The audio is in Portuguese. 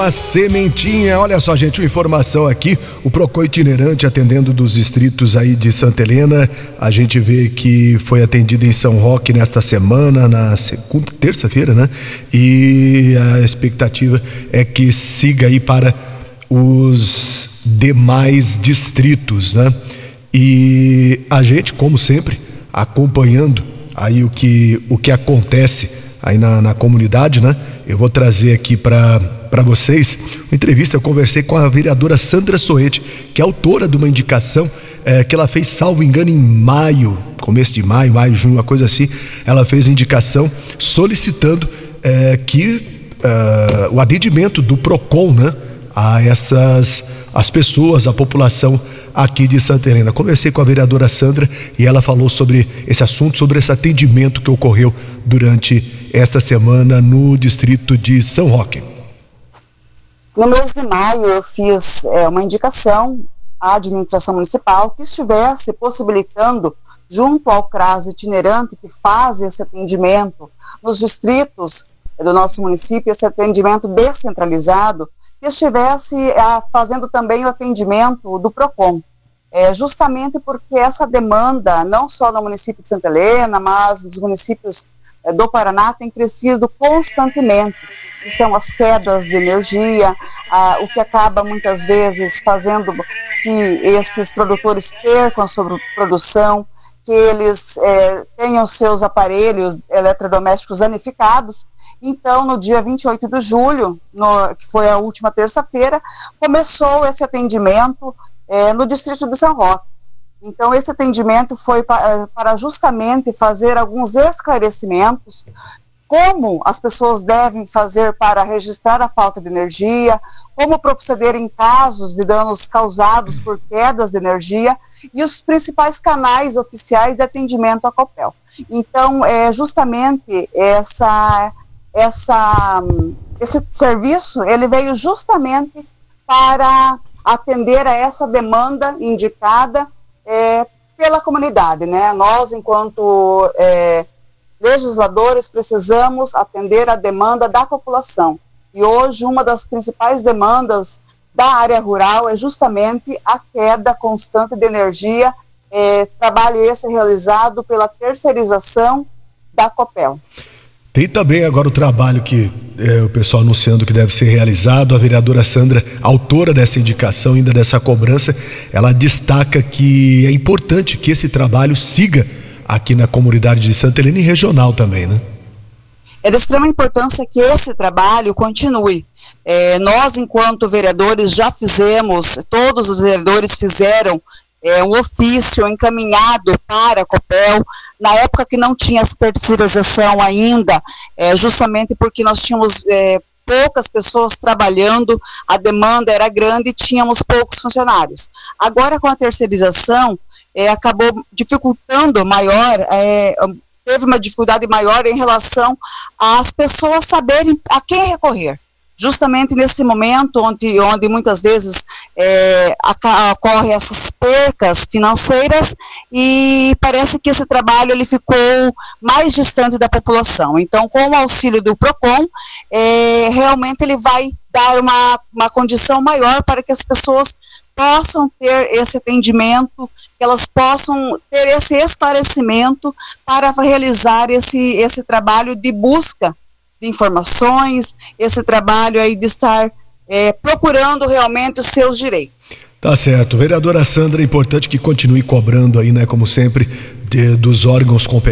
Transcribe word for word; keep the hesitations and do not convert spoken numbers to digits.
a sementinha. Olha só, gente, uma informação aqui, o Procon itinerante atendendo dos distritos aí de Santa Helena, a gente vê que foi atendido em São Roque nesta semana, na segunda, terça-feira, né? E a expectativa é que siga aí para os demais distritos, né? E a gente, como sempre, acompanhando aí o que, o que acontece aí na, na comunidade, né? Eu vou trazer aqui para para vocês uma entrevista. Eu conversei com a vereadora Sandra Soete, que é autora de uma indicação é, que ela fez, salvo engano, em maio, começo de maio, maio, junho, uma coisa assim. Ela fez indicação solicitando é, que é, o atendimento do Procon, né, a essas as pessoas, a população aqui de Santa Helena. Conversei com a vereadora Sandra e ela falou sobre esse assunto, sobre esse atendimento que ocorreu durante esta semana no distrito de São Roque. No mês de maio eu fiz é, uma indicação à administração municipal que estivesse possibilitando, junto ao CRAS itinerante que faz esse atendimento nos distritos do nosso município, esse atendimento descentralizado, que estivesse ah, fazendo também o atendimento do Procon. É, justamente porque essa demanda, não só no município de Santa Helena, mas nos municípios é, do Paraná, tem crescido constantemente, que são as quedas de energia, ah, o que acaba muitas vezes fazendo que esses produtores percam a sua produção, que eles é, tenham seus aparelhos eletrodomésticos danificados. Então, no dia vinte e oito de julho, no, que foi a última terça-feira, começou esse atendimento é, no distrito de São Roque. Então, esse atendimento foi para, para justamente fazer alguns esclarecimentos, como as pessoas devem fazer para registrar a falta de energia, como proceder em casos de danos causados por quedas de energia e os principais canais oficiais de atendimento à Copel. Então, é justamente essa, essa, esse serviço, ele veio justamente para atender a essa demanda indicada é, pela comunidade, né? Nós, enquanto é, legisladores, precisamos atender a demanda da população. E hoje, uma das principais demandas da área rural é justamente a queda constante de energia, é, trabalho esse realizado pela terceirização da Copel. Tem também agora o trabalho que é, o pessoal anunciando que deve ser realizado. A vereadora Sandra, autora dessa indicação, ainda dessa cobrança, ela destaca que é importante que esse trabalho siga aqui na comunidade de Santa Helena e regional também, né? É de extrema importância que esse trabalho continue. É, nós, enquanto vereadores, já fizemos, todos os vereadores fizeram é, um ofício encaminhado para a Copel, na época que não tinha essa terceirização ainda, é, justamente porque nós tínhamos é, poucas pessoas trabalhando, a demanda era grande e tínhamos poucos funcionários. Agora, com a terceirização, É, acabou dificultando maior, é, teve uma dificuldade maior em relação às pessoas saberem a quem recorrer. Justamente nesse momento onde, onde muitas vezes é, ocorrem essas percas financeiras e parece que esse trabalho ele ficou mais distante da população. Então, com o auxílio do Procon, é, realmente ele vai dar uma, uma condição maior para que as pessoas possam ter esse atendimento, que elas possam ter esse esclarecimento para realizar esse, esse trabalho de busca de informações, esse trabalho aí de estar é, procurando realmente os seus direitos. Tá certo. Vereadora Sandra, é importante que continue cobrando aí, né, como sempre, de, dos órgãos competentes.